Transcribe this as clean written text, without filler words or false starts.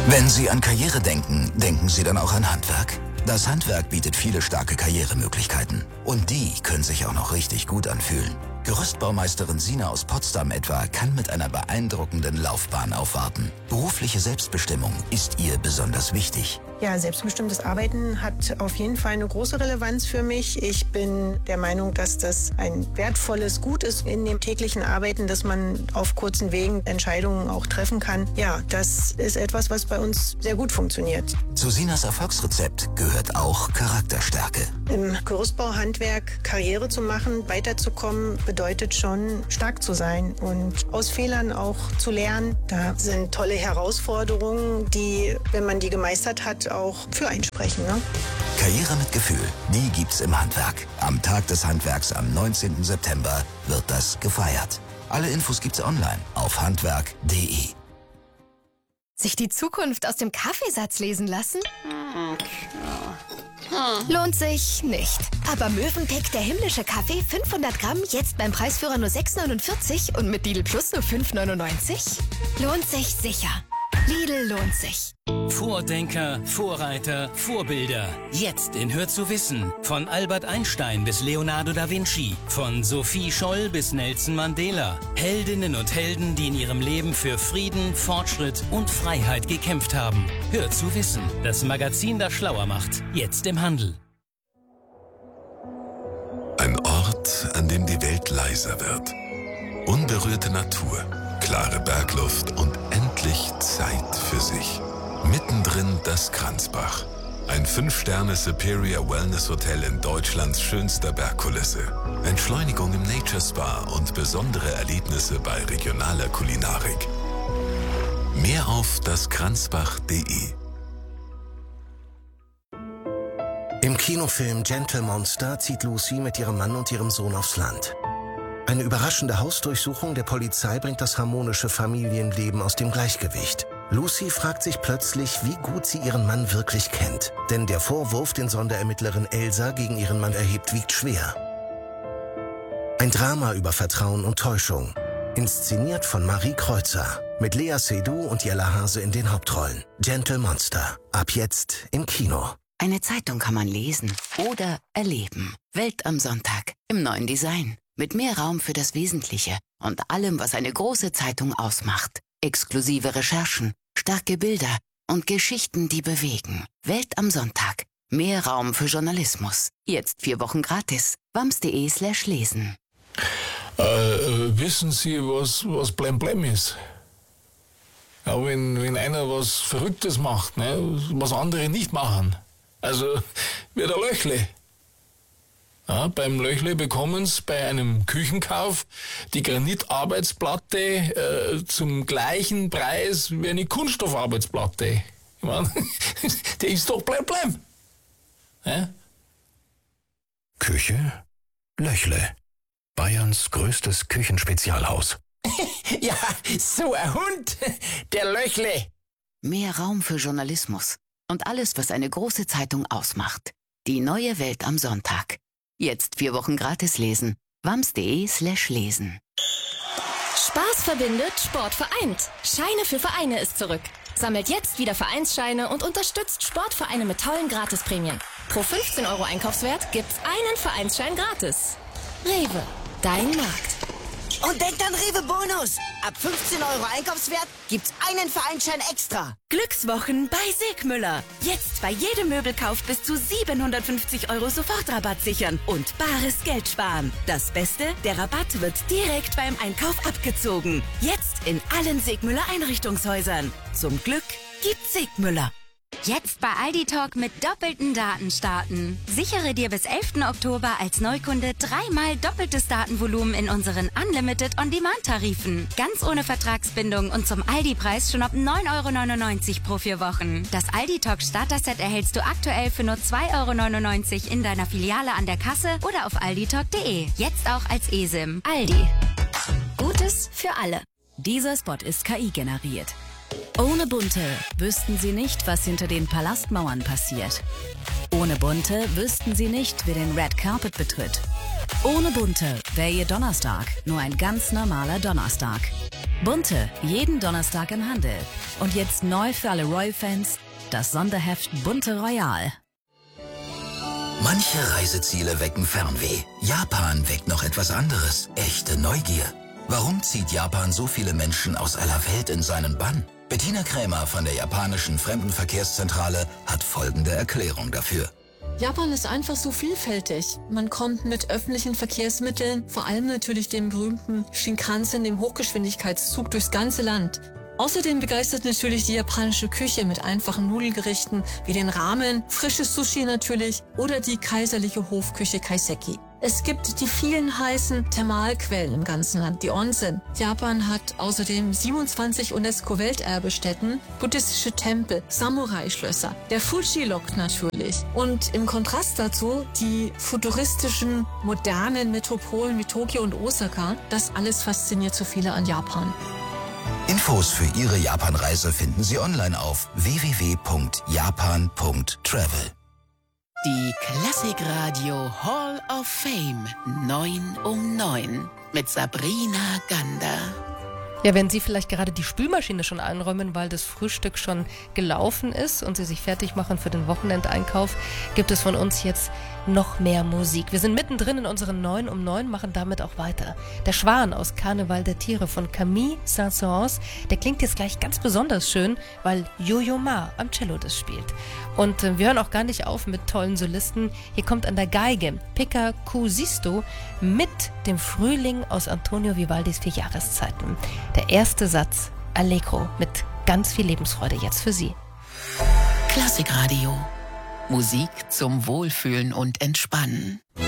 Wenn Sie an Karriere denken, denken Sie dann auch an Handwerk? Das Handwerk bietet viele starke Karrieremöglichkeiten. Und die können sich auch noch richtig gut anfühlen. Gerüstbaumeisterin Sina aus Potsdam etwa kann mit einer beeindruckenden Laufbahn aufwarten. Berufliche Selbstbestimmung ist ihr besonders wichtig. Ja, selbstbestimmtes Arbeiten hat auf jeden Fall eine große Relevanz für mich. Ich bin der Meinung, dass das ein wertvolles Gut ist in dem täglichen Arbeiten, dass man auf kurzen Wegen Entscheidungen auch treffen kann. Ja, das ist etwas, was bei uns sehr gut funktioniert. Zu Sinas Erfolgsrezept gehört auch Charakterstärke. Im Gerüstbauhandwerk Karriere zu machen, weiterzukommen, bedeutet schon, stark zu sein und aus Fehlern auch zu lernen. Da sind tolle Herausforderungen, die, wenn man die gemeistert hat, auch für einen sprechen, ne? Karriere mit Gefühl, die gibt's im Handwerk. Am Tag des Handwerks am 19. September wird das gefeiert. Alle Infos gibt's online auf handwerk.de. Sich die Zukunft aus dem Kaffeesatz lesen lassen? Lohnt sich nicht. Aber Mövenpick, der himmlische Kaffee, 500 Gramm, jetzt beim Preisführer nur 6,49 und mit Lidl Plus nur 5,99? Lohnt sich sicher. Lidl lohnt sich. Vordenker, Vorreiter, Vorbilder. Jetzt in Hör zu wissen. Von Albert Einstein bis Leonardo da Vinci. Von Sophie Scholl bis Nelson Mandela. Heldinnen und Helden, die in ihrem Leben für Frieden, Fortschritt und Freiheit gekämpft haben. Hör zu wissen. Das Magazin, das schlauer macht. Jetzt im Handel. Ein Ort, an dem die Welt leiser wird. Unberührte Natur, klare Bergluft und endlich Zeit für sich. Mittendrin das Kranzbach. Ein 5-Sterne Superior Wellness Hotel in Deutschlands schönster Bergkulisse. Entschleunigung im Nature Spa und besondere Erlebnisse bei regionaler Kulinarik. Mehr auf daskranzbach.de. Im Kinofilm Gentle Monster zieht Lucy mit ihrem Mann und ihrem Sohn aufs Land. Eine überraschende Hausdurchsuchung der Polizei bringt das harmonische Familienleben aus dem Gleichgewicht. Lucy fragt sich plötzlich, wie gut sie ihren Mann wirklich kennt. Denn der Vorwurf, den Sonderermittlerin Elsa gegen ihren Mann erhebt, wiegt schwer. Ein Drama über Vertrauen und Täuschung. Inszeniert von Marie Kreuzer. Mit Lea Seydoux und Jella Hase in den Hauptrollen. Gentle Monster. Ab jetzt im Kino. Eine Zeitung kann man lesen oder erleben. Welt am Sonntag. Im neuen Design. Mit mehr Raum für das Wesentliche und allem, was eine große Zeitung ausmacht. Exklusive Recherchen, starke Bilder und Geschichten, die bewegen. Welt am Sonntag. Mehr Raum für Journalismus. Jetzt 4 Wochen gratis. wams.de/lesen. Wissen Sie, was Blemblem ist? Ja, wenn einer was Verrücktes macht, ne, was andere nicht machen. Also, wie der Löchle. Ja, beim Löchle bekommen Sie bei einem Küchenkauf die Granitarbeitsplatte zum gleichen Preis wie eine Kunststoffarbeitsplatte. Ich meine, der ist doch Blemblem. Ja? Küche Löchle. Bayerns größtes Küchenspezialhaus. Ja, so ein Hund, der Löchle. Mehr Raum für Journalismus und alles, was eine große Zeitung ausmacht. Die neue Welt am Sonntag. Jetzt 4 Wochen gratis lesen. wams.de/lesen. Spaß verbindet, Sport vereint. Scheine für Vereine ist zurück. Sammelt jetzt wieder Vereinsscheine und unterstützt Sportvereine mit tollen Gratisprämien. Pro 15 € Einkaufswert gibt's einen Vereinsschein gratis. Rewe, dein Markt. Und denkt an Rewe Bonus. Ab 15 € Einkaufswert gibt's einen Vereinsschein extra. Glückswochen bei Sigmüller. Jetzt bei jedem Möbelkauf bis zu 750 € Sofortrabatt sichern und bares Geld sparen. Das Beste, der Rabatt wird direkt beim Einkauf abgezogen. Jetzt in allen Sigmüller Einrichtungshäusern. Zum Glück gibt's Sigmüller. Jetzt bei Aldi Talk mit doppelten Daten starten. Sichere dir bis 11. Oktober als Neukunde 3-mal doppeltes Datenvolumen in unseren Unlimited On-Demand-Tarifen. Ganz ohne Vertragsbindung und zum Aldi-Preis schon ab 9,99 € pro 4 Wochen. Das Aldi Talk Starter-Set erhältst du aktuell für nur 2,99 € in deiner Filiale an der Kasse oder auf alditalk.de. Jetzt auch als eSIM. Aldi. Gutes für alle. Dieser Spot ist KI generiert. Ohne Bunte wüssten Sie nicht, was hinter den Palastmauern passiert. Ohne Bunte wüssten Sie nicht, wer den Red Carpet betritt. Ohne Bunte wäre Ihr Donnerstag nur ein ganz normaler Donnerstag. Bunte, jeden Donnerstag im Handel. Und jetzt neu für alle Royal-Fans, das Sonderheft Bunte Royal. Manche Reiseziele wecken Fernweh. Japan weckt noch etwas anderes, echte Neugier. Warum zieht Japan so viele Menschen aus aller Welt in seinen Bann? Bettina Krämer von der japanischen Fremdenverkehrszentrale hat folgende Erklärung dafür. Japan ist einfach so vielfältig. Man kommt mit öffentlichen Verkehrsmitteln, vor allem natürlich dem berühmten Shinkansen, dem Hochgeschwindigkeitszug, durchs ganze Land. Außerdem begeistert natürlich die japanische Küche mit einfachen Nudelgerichten wie den Ramen, frisches Sushi natürlich oder die kaiserliche Hofküche Kaiseki. Es gibt die vielen heißen Thermalquellen im ganzen Land, die Onsen. Japan hat außerdem 27 UNESCO-Welterbestätten, buddhistische Tempel, Samurai-Schlösser. Der Fuji lockt natürlich. Und im Kontrast dazu die futuristischen, modernen Metropolen wie Tokio und Osaka. Das alles fasziniert so viele an Japan. Infos für Ihre Japanreise finden Sie online auf www.japan.travel. Die Klassikradio Hall of Fame 9 um 9 mit Sabrina Gander. Ja, wenn Sie vielleicht gerade die Spülmaschine schon einräumen, weil das Frühstück schon gelaufen ist und Sie sich fertig machen für den Wochenendeinkauf, gibt es von uns jetzt noch mehr Musik. Wir sind mittendrin in unseren 9 um 9, machen damit auch weiter. Der Schwan aus Karneval der Tiere von Camille Saint-Saëns, der klingt jetzt gleich ganz besonders schön, weil Yo-Yo Ma am Cello das spielt. Und wir hören auch gar nicht auf mit tollen Solisten. Hier kommt an der Geige Pekka Kuusisto mit dem Frühling aus Antonio Vivaldis 4 Jahreszeiten. Der erste Satz, Allegro, mit ganz viel Lebensfreude jetzt für Sie. Klassikradio. Musik zum Wohlfühlen und Entspannen.